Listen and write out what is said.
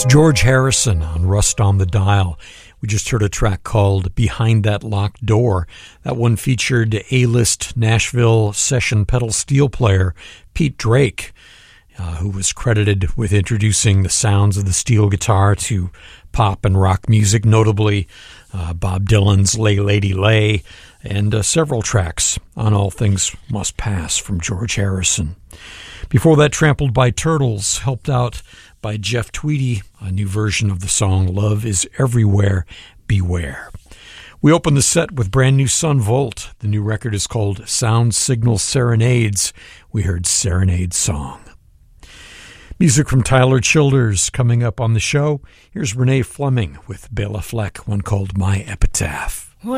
George Harrison on Rust on the Dial. We just heard a track called Behind That Locked Door. That one featured A-list Nashville session pedal steel player Pete Drake, who was credited with introducing the sounds of the steel guitar to pop and rock music, notably Bob Dylan's Lay Lady Lay, and several tracks on All Things Must Pass from George Harrison. Before that, Trampled by Turtles, helped out by Jeff Tweedy, a new version of the song Love is Everywhere, Beware. We open the set with brand new Son Volt. The new record is called Sound Signal Serenades. We heard Serenade Song. Music from Tyler Childers coming up on the show. Here's Renee Fleming with Bela Fleck, one called My Epitaph.